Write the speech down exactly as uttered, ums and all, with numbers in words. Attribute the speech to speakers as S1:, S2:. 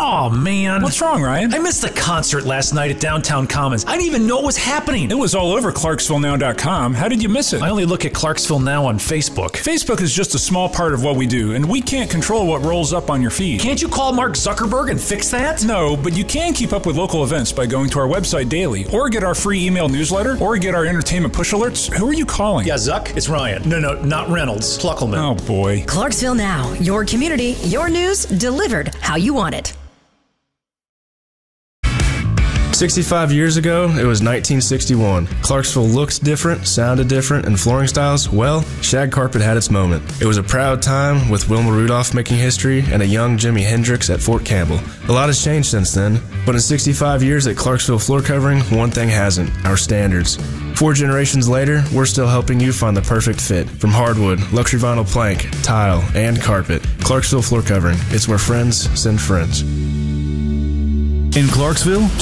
S1: Oh, man.
S2: What's wrong, Ryan?
S1: I missed the concert last night at Downtown Commons. I didn't even know it was happening.
S2: It was all over Clarksville Now dot com. How did you miss it?
S1: I only look at Clarksville Now on Facebook.
S2: Facebook is just a small part of what we do, and we can't control what rolls up on your feed.
S1: Can't you call Mark Zuckerberg and fix that?
S2: No, but you can keep up with local events by going to our website daily, or get our free email newsletter, or get our entertainment push alerts. Who are you calling?
S1: Yeah, Zuck, it's Ryan. No, no, not Reynolds. Pluckelman.
S2: Oh, boy.
S3: Clarksville Now, your community, your news, delivered how you want it.
S4: sixty-five years ago, it was nineteen sixty-one. Clarksville looked different, sounded different, and flooring styles, well, shag carpet had its moment. It was a proud time with Wilma Rudolph making history and a young Jimi Hendrix at Fort Campbell. A lot has changed since then, but in sixty-five years at Clarksville Floor Covering, one thing hasn't: our standards. Four generations later, we're still helping you find the perfect fit. From hardwood, luxury vinyl plank, tile, and carpet, Clarksville Floor Covering. It's where friends send friends.
S5: In Clarksville,